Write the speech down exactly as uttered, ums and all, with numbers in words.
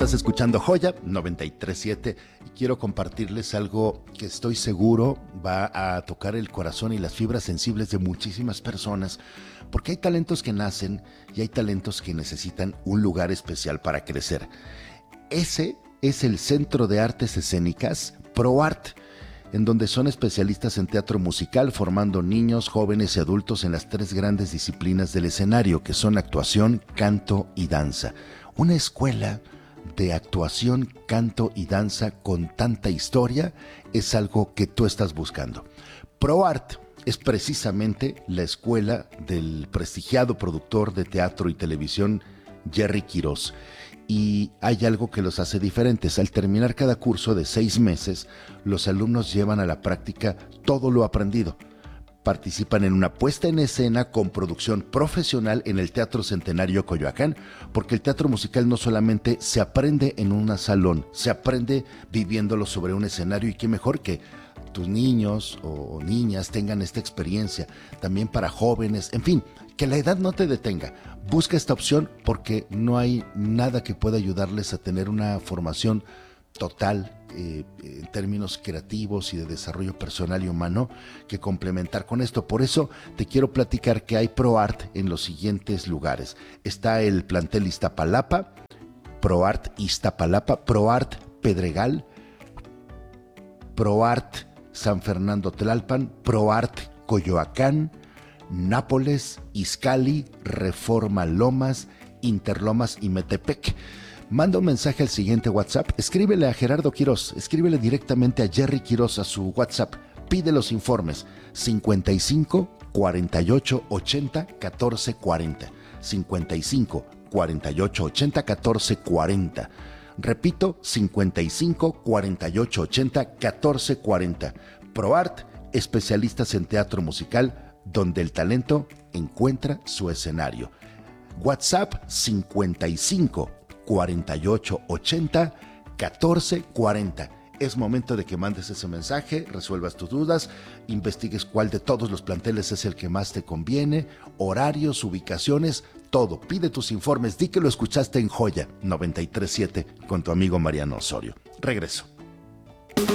Estás escuchando Joya noventa y tres punto siete y quiero compartirles algo que estoy seguro va a tocar el corazón y las fibras sensibles de muchísimas personas, porque hay talentos que nacen y hay talentos que necesitan un lugar especial para crecer. Ese es el Centro de Artes Escénicas ProArt, en donde son especialistas en teatro musical, formando niños, jóvenes y adultos en las tres grandes disciplinas del escenario, que son actuación, canto y danza. Una escuela de actuación, canto y danza con tanta historia es algo que tú estás buscando. ProArt es precisamente la escuela del prestigiado productor de teatro y televisión Jerry Quiroz. Y hay algo que los hace diferentes. Al terminar cada curso de seis meses, los alumnos llevan a la práctica todo lo aprendido. Participan en una puesta en escena con producción profesional en el Teatro Centenario Coyoacán, porque el teatro musical no solamente se aprende en un salón, se aprende viviéndolo sobre un escenario, y qué mejor que tus niños o niñas tengan esta experiencia, también para jóvenes, en fin, que la edad no te detenga. Busca esta opción porque no hay nada que pueda ayudarles a tener una formación total eh, en términos creativos y de desarrollo personal y humano que complementar con esto. Por eso te quiero platicar que hay ProArt en los siguientes lugares. Está el plantel Iztapalapa, ProArt Iztapalapa, ProArt Pedregal, ProArt San Fernando Tlalpan, ProArt Coyoacán, Nápoles, Izcalli, Reforma Lomas, Interlomas y Metepec. Manda un mensaje al siguiente WhatsApp, escríbele a Gerardo Quiroz, escríbele directamente a Jerry Quiroz a su WhatsApp, pide los informes cincuenta y cinco, cuarenta y ocho, ochenta, catorce, cuarenta, cincuenta y cinco, cuarenta y ocho, ochenta, catorce, cuarenta. Repito, cincuenta y cinco, cuarenta y ocho, ochenta, catorce, cuarenta. ProArt, especialistas en teatro musical, donde el talento encuentra su escenario. WhatsApp cincuenta y cinco, cuarenta y ocho, ochenta, catorce, cuarenta. Es momento de que mandes ese mensaje, resuelvas tus dudas, investigues cuál de todos los planteles es el que más te conviene, horarios, ubicaciones, todo. Pide tus informes, di que lo escuchaste en Joya noventa y tres punto siete con tu amigo Mariano Osorio. Regreso.